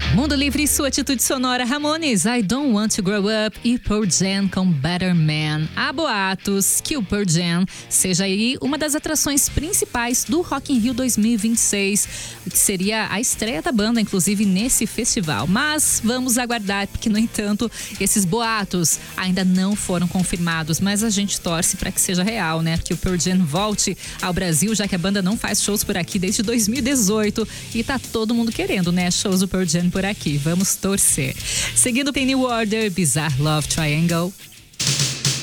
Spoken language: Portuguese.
Mundo Livre e sua atitude sonora. Ramones, I Don't Want to Grow Up e Pearl Jam com Better Man. Há boatos que o Pearl Jam seja aí uma das atrações principais do Rock in Rio 2026, o que seria a estreia da banda, inclusive, nesse festival. Mas vamos aguardar, porque, no entanto, esses boatos ainda não foram confirmados, mas a gente torce para que seja real, né? Que o Pearl Jam volte ao Brasil, já que a banda não faz shows por aqui desde 2018 e tá todo mundo querendo, né? Shows do Pearl Jam por aqui. Vamos torcer. Seguindo, tem New Order, Bizarre Love Triangle.